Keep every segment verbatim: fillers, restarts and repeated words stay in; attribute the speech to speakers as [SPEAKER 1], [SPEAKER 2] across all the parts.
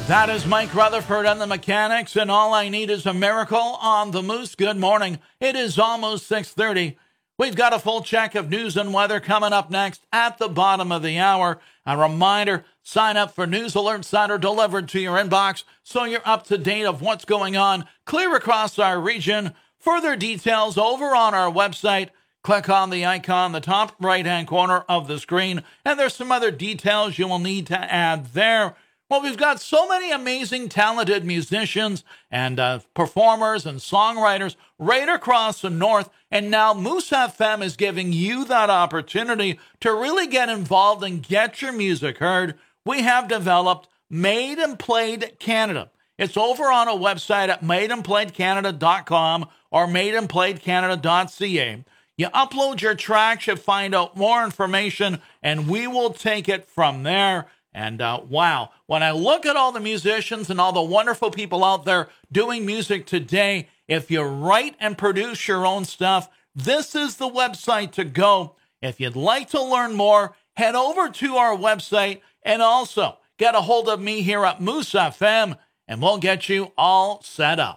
[SPEAKER 1] That is Mike Rutherford and the Mechanics, and All I Need Is a Miracle on the Moose. Good morning. It is almost six thirty. We've got a full check of news and weather coming up next at the bottom of the hour. A reminder, sign up for news alerts that are delivered to your inbox so you're up to date of what's going on clear across our region. Further details over on our website. Click on the icon in the top right-hand corner of the screen, and there's some other details you will need to add there. Well, we've got so many amazing, talented musicians and uh, performers and songwriters right across the north, and now Moose F M is giving you that opportunity to really get involved and get your music heard. We have developed Made and Played Canada. It's over on a website at made and played canada dot com or made and played canada dot c a. You upload your tracks, you find out more information, and we will take it from there. And uh, wow, when I look at all the musicians and all the wonderful people out there doing music today, if you write and produce your own stuff, this is the website to go. If you'd like to learn more, head over to our website and also get a hold of me here at Moose F M, and we'll get you all set up.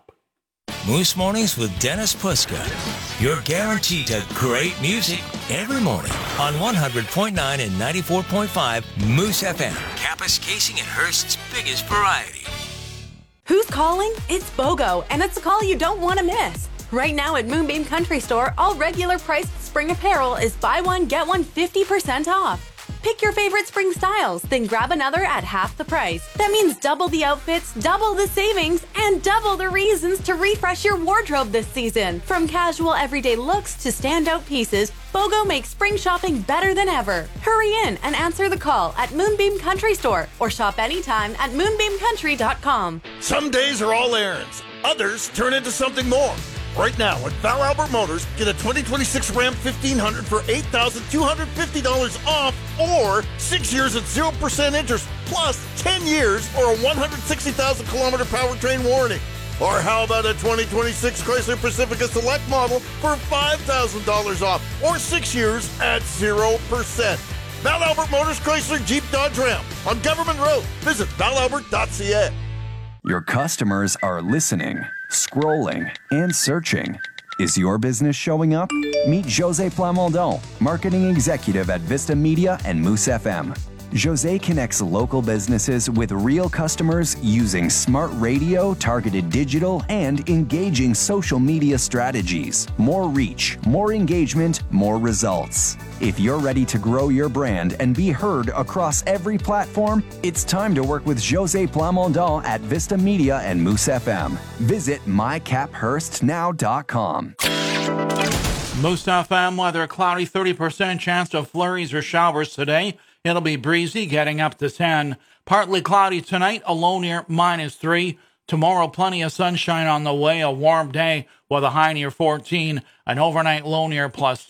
[SPEAKER 2] Moose Mornings with Dennis Puska. You're guaranteed to great music every morning on one hundred point nine and ninety-four point five Moose F M. Kapuskasing and Hearst's biggest variety.
[SPEAKER 3] Who's calling? It's BOGO, and it's a call you don't want to miss. Right now at Moonbeam Country Store, all regular priced spring apparel is buy one, get one fifty percent off. Pick your favorite spring styles, then grab another at half the price. That means double the outfits, double the savings, and double the reasons to refresh your wardrobe this season. From casual everyday looks to standout pieces, BOGO makes spring shopping better than ever. Hurry in and answer the call at Moonbeam Country Store or shop anytime at moonbeam country dot com.
[SPEAKER 4] Some days are all errands. Others turn into something more. Right now at Val Albert Motors, get a twenty twenty-six Ram fifteen hundred for eight thousand two hundred fifty dollars off, or six years at zero percent interest, plus ten years or a one hundred sixty thousand kilometer powertrain warranty. Or how about a twenty twenty-six Chrysler Pacifica Select model for five thousand dollars off, or six years at zero percent. Val Albert Motors, Chrysler, Jeep, Dodge, Ram on Government Road. Visit val albert dot c a.
[SPEAKER 5] Your customers are listening, scrolling, and searching. Is your business showing up? Meet Jose Plamondon, Marketing Executive at Vista Media and Moose F M. Jose connects local businesses with real customers using smart radio, targeted digital, and engaging social media strategies. More reach, more engagement, more results. If you're ready to grow your brand and be heard across every platform, it's time to work with Jose Plamondon at Vista Media and Moose F M. Visit my cap hurst now dot com.
[SPEAKER 1] Moose F M weather, cloudy, thirty percent chance of flurries or showers today. It'll be breezy, getting up to ten. Partly cloudy tonight, a low near minus three. Tomorrow, plenty of sunshine on the way, a warm day with a high near fourteen. An overnight low near plus